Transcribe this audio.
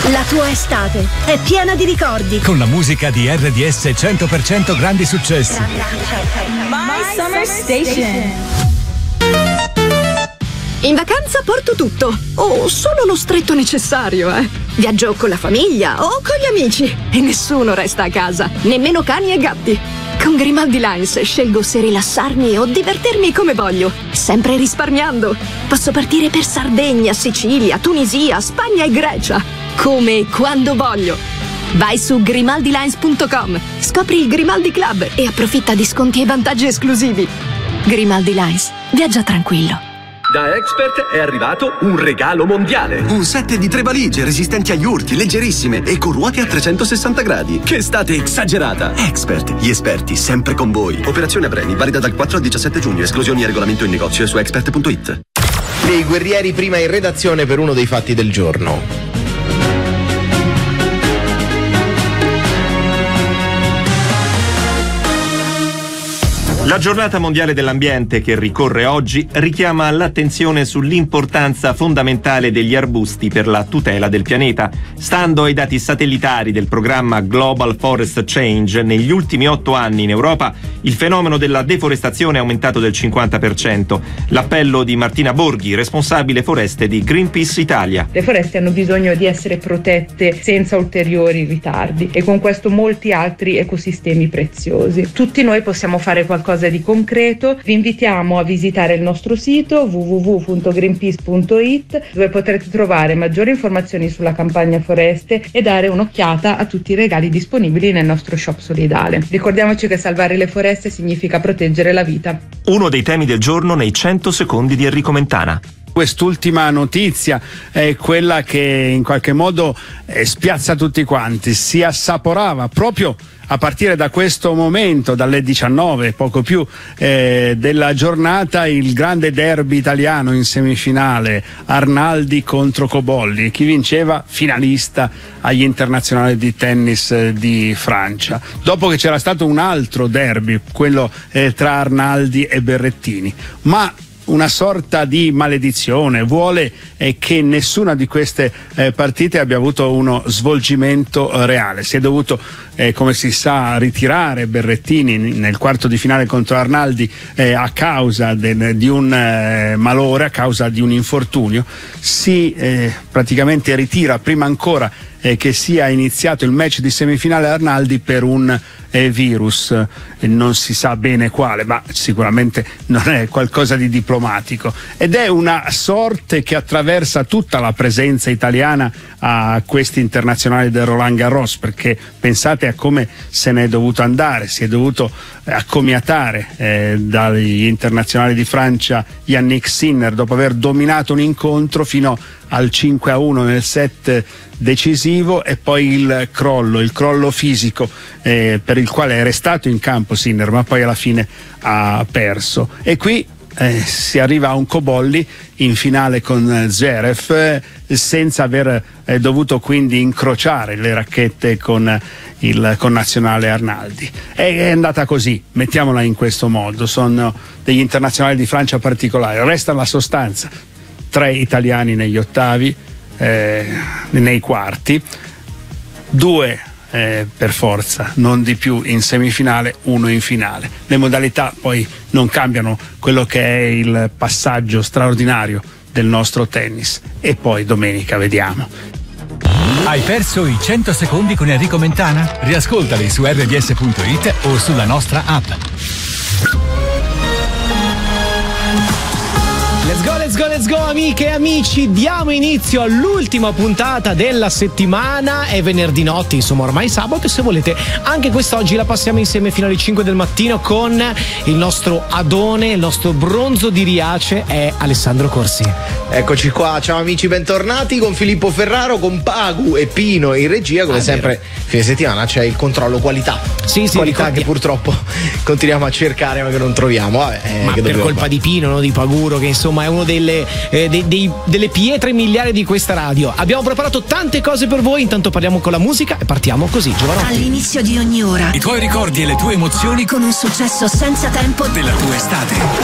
La tua estate è piena di ricordi. Con la musica di RDS 100% grandi successi. My Summer Station. In vacanza porto tutto, o solo lo stretto necessario, Viaggio con la famiglia o con gli amici e nessuno resta a casa, nemmeno cani e gatti. Con Grimaldi Lines scelgo se rilassarmi o divertirmi come voglio, sempre risparmiando. Posso partire per Sardegna, Sicilia, Tunisia, Spagna e Grecia, come e quando voglio. Vai su grimaldilines.com, scopri il Grimaldi Club e approfitta di sconti e vantaggi esclusivi. Grimaldi Lines, viaggia tranquillo. Da Expert è arrivato un regalo mondiale. Un set di 3 valigie resistenti agli urti, leggerissime e con ruote a 360 gradi. Che estate esagerata! Expert, gli esperti sempre con voi. Operazione a premi, valida dal 4 al 17 giugno. Esclusioni e regolamento in negozio e su expert.it. Dei guerrieri prima in redazione per uno dei fatti del giorno. La giornata mondiale dell'ambiente che ricorre oggi richiama l'attenzione sull'importanza fondamentale degli arbusti per la tutela del pianeta. Stando ai dati satellitari del programma Global Forest Change, negli ultimi 8 anni in Europa il fenomeno della deforestazione è aumentato del 50%. L'appello di Martina Borghi, responsabile foreste di Greenpeace Italia. Le foreste hanno bisogno di essere protette senza ulteriori ritardi e con questo molti altri ecosistemi preziosi. Tutti noi possiamo fare qualcosa di concreto. Vi invitiamo a visitare il nostro sito www.greenpeace.it, dove potrete trovare maggiori informazioni sulla campagna foreste e dare un'occhiata a tutti i regali disponibili nel nostro shop solidale. Ricordiamoci che salvare le foreste significa proteggere la vita. Uno dei temi del giorno nei 100 secondi di Enrico Mentana. Quest'ultima notizia è quella che in qualche modo spiazza tutti quanti. Si assaporava proprio a partire da questo momento, dalle 19, poco più della giornata, il grande derby italiano in semifinale, Arnaldi contro Cobolli. Chi vinceva? Finalista agli internazionali di tennis di Francia. Dopo che c'era stato un altro derby, quello tra Arnaldi e Berrettini. Ma una sorta di maledizione vuole che nessuna di queste partite abbia avuto uno svolgimento reale. Si è dovuto, come si sa, ritirare Berrettini nel quarto di finale contro Arnaldi a causa di un malore, a causa di un infortunio. Si praticamente ritira prima ancora che sia iniziato il match di semifinale Arnaldi per un virus, non si sa bene quale, ma sicuramente non è qualcosa di diplomatico, ed è una sorte che attraversa tutta la presenza italiana a questi internazionali del Roland Garros, perché pensate a come se ne è dovuto andare. Si è dovuto accomiatare dagli internazionali di Francia Yannick Sinner dopo aver dominato un incontro fino al 5-1 nel set decisivo, e poi il crollo fisico per il quale è restato in campo Sinner, ma poi alla fine ha perso. E qui si arriva a un Cobolli in finale con Zverev senza aver dovuto quindi incrociare le racchette con il connazionale Arnaldi. È andata così, mettiamola in questo modo. Sono degli internazionali di Francia particolari. Resta la sostanza: 3 italiani negli ottavi, nei quarti, 2 per forza, non di più, in semifinale, 1 in finale. Le modalità poi non cambiano quello che è il passaggio straordinario del nostro tennis. E poi domenica vediamo. Hai perso i 100 secondi con Enrico Mentana? Riascoltali su rds.it o sulla nostra app. Let's go amiche e amici, diamo inizio all'ultima puntata della settimana. È venerdì notte, insomma ormai sabato, e se volete anche quest'oggi la passiamo insieme fino alle 5 del mattino con il nostro Adone, il nostro bronzo di Riace, è Alessandro Corsi. Eccoci qua, ciao amici, bentornati con Filippo Ferraro, con Pagu e Pino in regia. Come sempre fine settimana c'è il controllo qualità. Sì, qualità che purtroppo continuiamo a cercare ma che non troviamo. Ma per colpa di Pino, no? Di Paguro, che insomma è uno delle pietre miliari di questa radio. Abbiamo preparato tante cose per voi, intanto parliamo con la musica e partiamo così, Giovanotti. All'inizio di ogni ora I tuoi ricordi e le tue emozioni con un successo senza tempo della tua estate.